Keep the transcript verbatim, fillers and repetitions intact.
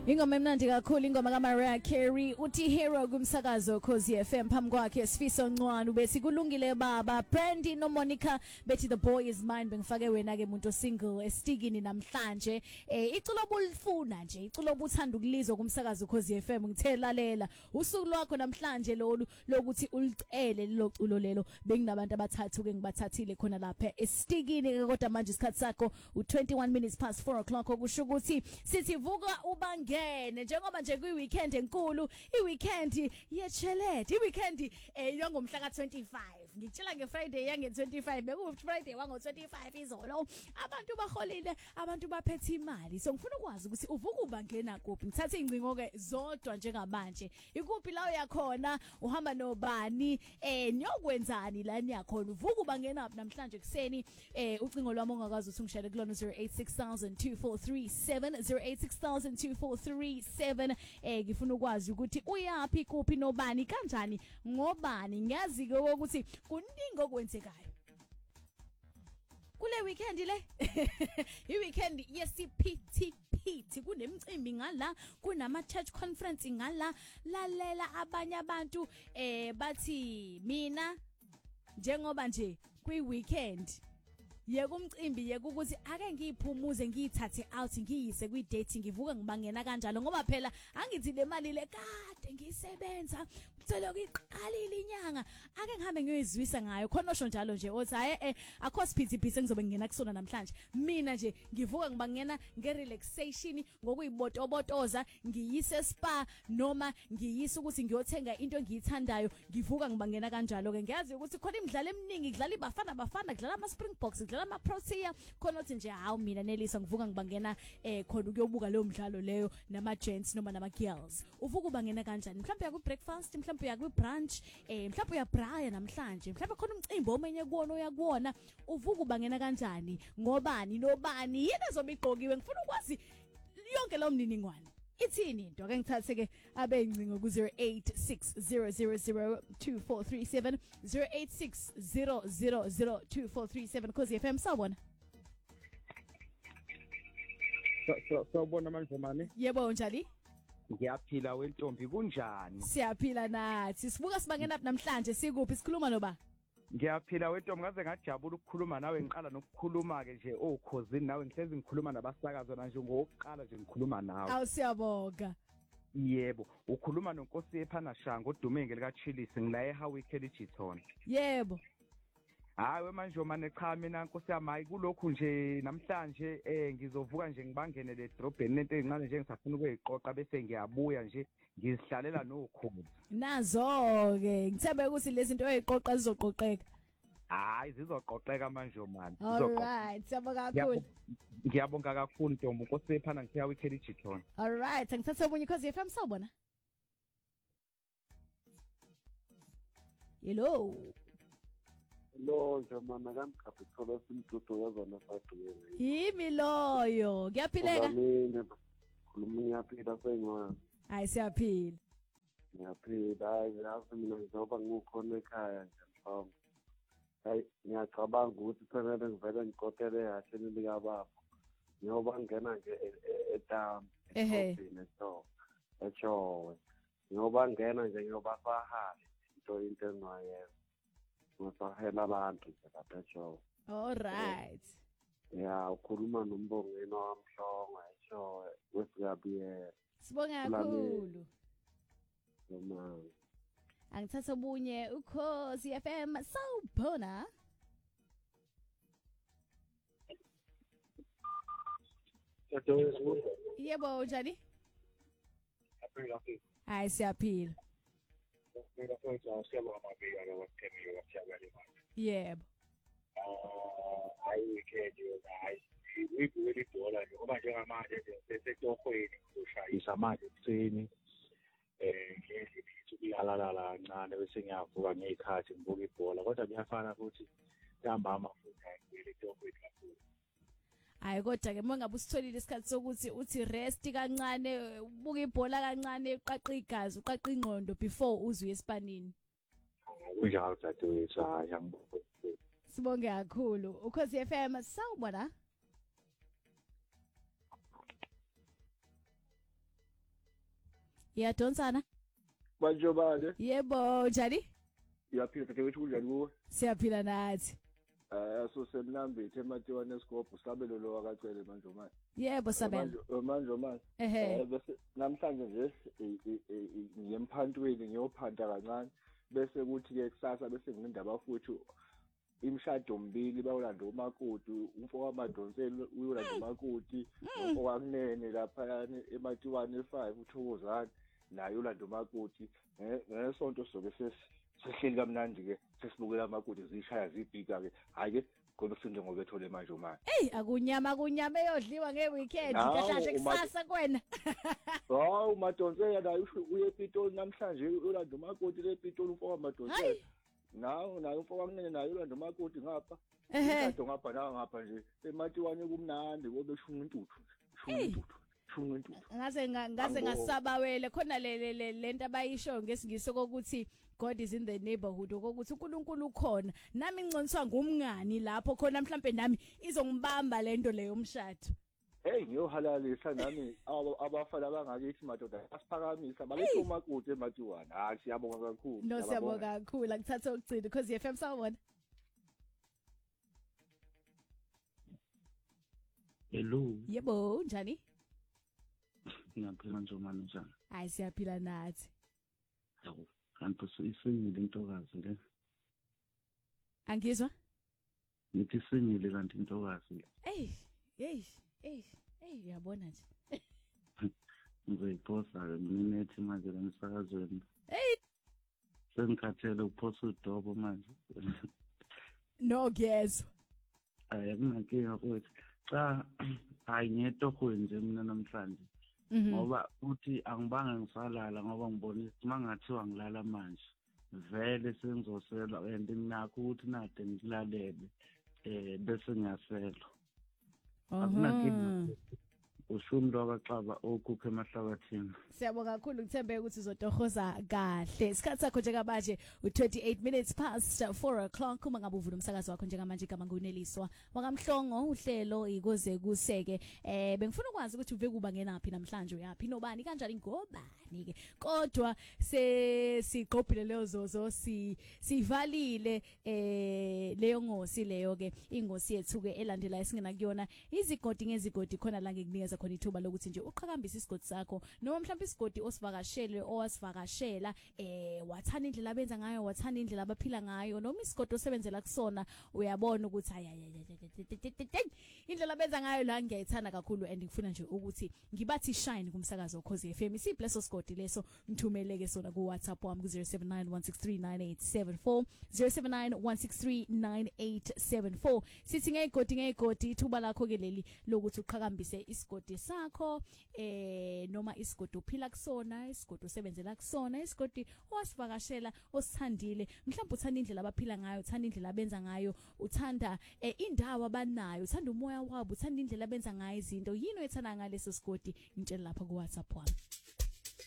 Ingoma emnandi kakhulu ingoma kaMariah Carey uthi hero kumsakazo Khosi F M phambi kwakhe Sifiso Ncwane bese kulungile baba Brandy no Monica bethi the boy is mine bengifake wena ke umuntu single estikini namhlanje eh iculo obulifuna nje iculo obuthanda ukulizwa kumsakazo Khosi F M ngithe lalela usuku lwakho namhlanje lolu lokuthi ulicele lo culo lelo benginabantu abathathu ke ngibathathile khona lapha estikini ke kodwa manje isikhathi sakho u twenty-one minutes past four o'clock okusho ukuthi sithi vuka ubange njengoba nje kuyi weekend enkulu i weekend yechelete i weekend eh yongomhla ka twenty-five ngitshela nge Friday yange twenty-five beku Friday wango twenty-five izolo abantu baholile abantu baphethe imali so ngifuna ukwazi ukuthi uvuka ubangena kuphi ngithatha ingcingo ke zodwa njengamanje ikuphi la uyakhona uhamba nobani eh niyokwenzani la niyakhona uvuka ubangena namhlanje kuseni eh ucingo lwami ongakazi ukuthi ngishele kulona zero eight six thousand two four three seven zero eight six thousand two four three seven eh ngifuna ukwazi ukuthi uyapi kuphi nobani kanjani ngobani ngiyazi ke ukuthi kuningi okwenzekayo kule weekend le i weekend yesiphithiphithi kunemicimbi ngala kunama church conference ngala lalela abanye abantu eh bathi mina njengoba nje kwi weekend yeke umcimbi yeke ukuthi ake ngiyiphumuze ngiyithathe out ngiyise kwi date ngivuka ngibangena kanjalo ngoba phela angithi le mali le kade ngisebenza kutselo iqalile inyanga ake ngihambe ngiyoyizwisa ngayo khona osho njalo nje othi haye eh akho siphithiphithi engizobe ngena kusona namhlanje mina nje ngivuka ngibangena ngerelaxation ngokuyibotobotoza ngiyise spa noma ngiyise ukuthi ngiyothenga into engiyithandayo ngivuka ngibangena kanjalo ke ngiyazi ukuthi khona imidlalo eminingi kudlala ibafana bafana kudlala ama Springboks ama Protea khona uthi nje hawo mina Nelisa ngivuka ngibangena eh khona ukuyobuka leyo mdlalo leyo nama gents noma nama girls uvuka ubangena kanjani mhlawumbe yaku breakfast mhlawumbe yaku brunch eh mhlawumbe uyabraya namhlanje mhlawumbe khona umcimbi omenye kuona uyakuona uvuka ubangena kanjani ngobani nobani yini ezobigqokiwe ngifuna ukwazi yonke lo mniningwane ithini into ake ngithathe ke abengcingo ku zero eight six zero zero zero two four three seven zero eight six zero zero zero two four three seven Khosi F M sawubona so so sawubona manje manje yebo njani ngiyaphila wentombi kunjani siyaphila nathi sibuka sibangena namhlanje sikuphi sikhuluma noba ngiyaphila wentombi ngaze ngajabula ukukhuluma nawe ngiqala nokukhuluma ke nje okhosini nawe ngihlezi ngikhuluma nabasakazo nje ngokuqala nje ngikhuluma nawe awu siyabonga yebo ukhuluma noNkosi ephana shanga uDumenge lika Chilisi ngila eHawikheli Jithona yebo hayi manje manje cha mina Nkosi yami hayi kulokhu nje namhlanje eh ngizovuka nje ngibangene le drobheni lento ezincane nje ngisafuna ukuyiqoqa bese ngiyabuya nje ngizihlalela nokhozi nazo ke ngithembe ukuthi lezi zinto eziqoqa zizoqoqeka hayi zizoqoqeka manje manje alright siyabonga kakhulu ngiyabonga kakhulu Ntombi Nkosi ephana ngiya weekend Jithona alright ngithatha omunye Khosi F M sawubona hello lo nje mana kamkapithola simdudu yazona saduyele yimi loyo kuyaphileka mina khuluma ngiyaphila sengwa hayi siyaphila ngiyaphila yazi mina ngizoba ngukhona ekhaya nje mfana hayi ngiyacabanga ukuthi kufanele ngivele ngikotele kahle lika baba ngiyoba ngena nje etam ekhosini so echowe ngiyoba ngena nje ngiyoba fahali into into enwaye ngosahela abantu nje lapha echowe all right ya ukhuluma nombongeni wamhlongo echowe wesikabiye sibonga kakhulu noma angithatha obunye uKhosi F M sawubona yebo njani aphila hayi siyaphila mina futhi siyama mabika nokuthemela wasiyabali yebo ah ayi weekend hayi uyibuyele idola ngoba njengamanje nje sesetohweni ushayisa manje kuseni eh ngeke ngithi kuyalalala kancane bese ngiyavuka ngezikhathi ngibuka ibhola kodwa kuyafana futhi ntambama futhi ayibuyele etohweni kakhulu hayi kodwa ke mangabe usitholile isikhathi sokuthi uthi rest kancane ubuka ibhola kancane uqaqa igazi uqaqa ingqondo before uzwe esipanini kunjalo dadewethu hayi angibona sibonge kakhulu uKhosi F M sawubona Iyadonsana? Banjobane, Yebo, njani? uyaphila tete wethu kunjani kuwe? Siyaphila nathi. Eh so semnambithe eMatiwane eSigobho sabelo lo akacele manje manje. Yebo Sabelo. Manje manje. Ehhe. Eh bese namhlanje nje ngiyemphantweni ngiyophanta kancane bese kuthi ke kusasa bese nginendaba futhi imshado mbili bawulanda umakoti umfoko wamadonseli uyolanda umakoti umfoko wakunene lapha eMatiwane five uThokozane naye ulanda umakoti ngesonto sobe sesihleli kamnandi ke sesibukela amakoti zishaya zibhika ke hayi ke kodwa sinde ngoba ethole manje manje Ey akunyama akunyama eyodliwa ngeweekend kahlanje kusasa kwena. Hawu umadonsela naye uye ePitoli namhlanje ulanda umakoti lePitoli umfoko wamadonseli nawo nayo umfoko wakunene naye ulanda umakoti ngapha umshado ngapha nawo ngapha nje eMatiwane kumnandi ngoba shunqa intuthu shunqa intuthu shunqa intuthu Ngaze ngaze ngasabawele khona le le lento abayisho ngesingisi kokuthi God is in the neighborhood ukuthi uNkulunkulu ukhona nami ngconiswa ngumngani lapho khona mhlambe nami izongibamba lento leyo mshado. Hey ngiyohalalisa nami abafana bangakithi madoda asiphakamisa balethe umakoti eMatiwane hayi siyabonga kakhulu No siyabonga kakhulu akuthatha ukugcina because F M sawona. Hello. Yebo njani? Ngiyaphila nje manje njani? Hayi siyaphila nathi. Hawu, kanti isingile intokazi le. Angizwa? Nithi singile kanti intokazi le. Ey, hey, hey, hey uyabona nje. Ngizoyiposa ke mina ethi manje emsakazweni. Hey, sengikhathele ukuphosa udobo manje. No ngiyezwa. Hayi kunankinga futhi. Cha hayi ngetohweni nje mina namhlanje. Mhm. Ngoba uthi angibanga ngisalala ngoba ngibona ukuthi mangathiwa ngilala manje vele sengizosela and nginakho ukuthi nade ngilalele eh bese ngiyasela. Akunankinga. Ushumi lo kaXaba okhupha emahlabathini. Siyabonga kakhulu ngithembe ukuthi uzotohoza kahle. Isikhathi sakho njengamanje u-twenty-eight minutes past four o'clock uma ngabe uvula umsakazo wakho njengamanje igama nguneliswa wakamhlongo uhlelo ikoze kuseke eh bengifuna ukwazi ukuthi uve kuba ngenaphi namhlanje uyapi nobani kanjani ngobani ke kodwa se sigqobhile leyo zozo si sivalile eh leyo ngosi leyo ke ingosi yethu ke elandela esingena kuyona izigodi ngezigodi khona la ngikunikeza khona ithuba lokuthi nje uqhakambisa isigodi sakho noma mhlawumbe isigodi osivakashele owasivakashela eh wathana indlela abenza ngayo wathana indlela abaphila ngayo noma isigodi osebenzela kusona uyabona ukuthi hayi indlela abenza ngayo la ngiyayithana kakhulu and ngifuna nje ukuthi ngibathi shine kumsakazo Khosi F M isipleso sigodi leso ngithumeleke sona ku WhatsApp wami ku zero seven nine one six three nine eight seven four zero seven nine one six three nine eight seven four sithi ngegodi ngegodi ithuba lakho ke leli lokuthi uqhakambise isigodi sakho eh noma isigodi uphila kusona isigodi usebenzela kusona isigodi owasivakashela osithandile mhlawumbe uthanda indlela abaphila ngayo uthanda indlela abenza ngayo uthanda eh, indawo abanayo uthanda umoya wabo uthanda indlela abenza ngayo izinto yini oyithanda ngaleso sigodi ngitshela lapha ku WhatsApp wami.